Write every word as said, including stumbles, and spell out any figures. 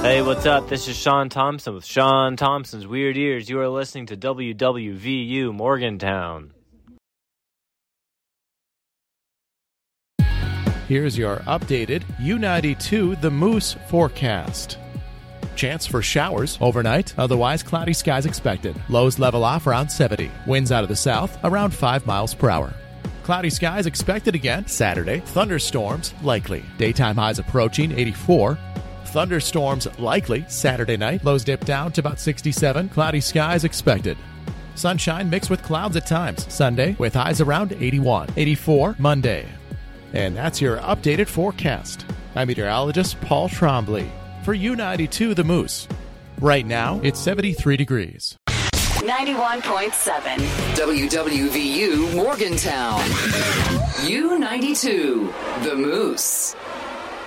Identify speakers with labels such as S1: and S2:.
S1: Hey, what's up? This is Sean Thompson with Sean Thompson's Weird Ears. You are listening to W W V U Morgantown.
S2: Here's your updated U ninety-two The Moose forecast. Chance for showers overnight, otherwise cloudy skies expected. Lows level off around seventy. Winds out of the south around five miles per hour. Cloudy skies expected again Saturday. Thunderstorms likely. Daytime highs approaching eighty-four. Thunderstorms likely Saturday night. Lows dip down to about sixty-seven. Cloudy skies expected. Sunshine mixed with clouds at times. Sunday with highs around eighty-one. eighty-four Monday. And that's your updated forecast. I'm meteorologist Paul Trombley for U ninety-two The Moose. Right now, it's seventy-three degrees.
S3: ninety-one point seven
S4: W W V U Morgantown. U ninety-two The Moose.